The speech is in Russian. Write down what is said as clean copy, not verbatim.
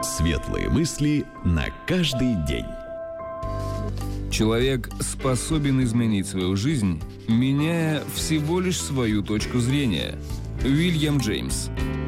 Светлые мысли на каждый день. Человек способен изменить свою жизнь, меняя всего лишь свою точку зрения. Уильям Джеймс.